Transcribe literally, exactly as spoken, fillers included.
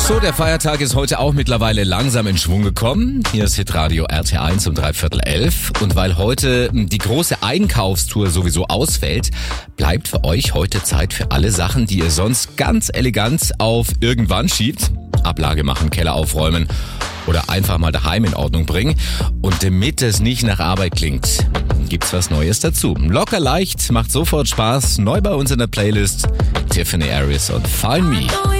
So, der Feiertag ist heute auch mittlerweile langsam in Schwung gekommen. Hier ist Hitradio R T eins um dreiviertel elf. Und weil heute die große Einkaufstour sowieso ausfällt, bleibt für euch heute Zeit für alle Sachen, die ihr sonst ganz elegant auf irgendwann schiebt. Ablage machen, Keller aufräumen oder einfach mal daheim in Ordnung bringen. Und damit es nicht nach Arbeit klingt, gibt's was Neues dazu. Locker leicht, macht sofort Spaß. Neu bei uns in der Playlist Tiffany Harris und Find Me.